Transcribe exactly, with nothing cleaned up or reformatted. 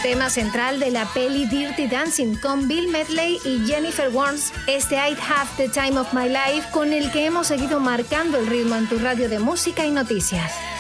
Tema central de la peli Dirty Dancing con Bill Medley y Jennifer Warnes, este I'd Have the Time of My Life con el que hemos seguido marcando el ritmo en tu radio de música y noticias.